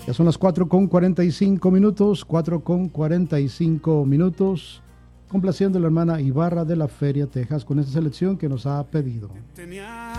Ya son las 4:45, 4:45, complaciendo a la hermana Ibarra de la Feria, Texas, con esta selección que nos ha pedido.